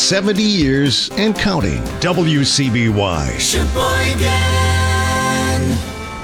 70 years and counting. WCBY. Sheboygan.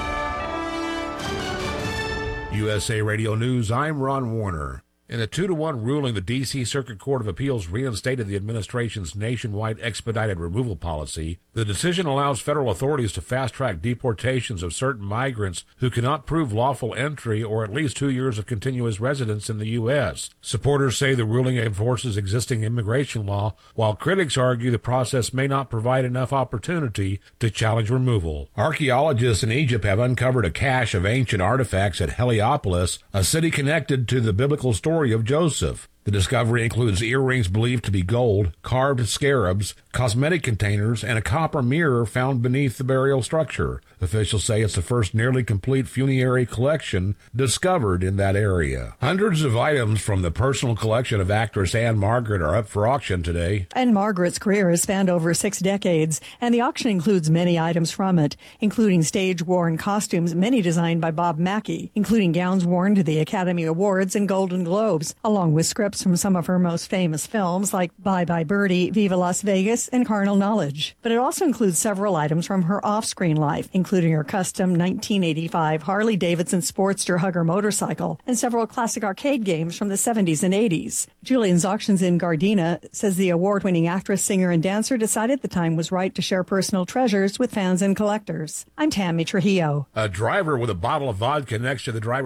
USA Radio News, I'm Ron Warner. In a 2-1 ruling, the D.C. Circuit Court of Appeals reinstated the administration's nationwide expedited removal policy. The decision allows federal authorities to fast-track deportations of certain migrants who cannot prove lawful entry or at least 2 years of continuous residence in the U.S. Supporters say the ruling enforces existing immigration law, while critics argue the process may not provide enough opportunity to challenge removal. Archaeologists in Egypt have uncovered a cache of ancient artifacts at Heliopolis, a city connected to the biblical story of Joseph. The discovery includes earrings believed to be gold, carved scarabs, cosmetic containers, and a copper mirror found beneath the burial structure. Officials say it's the first nearly complete funerary collection discovered in that area. Hundreds of items from the personal collection of actress Ann-Margret are up for auction today. Ann-Margret's career has spanned over 6 decades, and the auction includes many items from it, including stage-worn costumes, many designed by Bob Mackie, including gowns worn to the Academy Awards and Golden Globes, along with scripts from some of her most famous films like Bye Bye Birdie, Viva Las Vegas, and Carnal Knowledge. But it also includes several items from her off-screen life, including her custom 1985 Harley-Davidson Sportster Hugger motorcycle and several classic arcade games from the 70s and 80s. Julian's Auctions in Gardena says the award-winning actress, singer, and dancer decided the time was right to share personal treasures with fans and collectors. I'm Tammy Trujillo. A driver with a bottle of vodka next to the driver's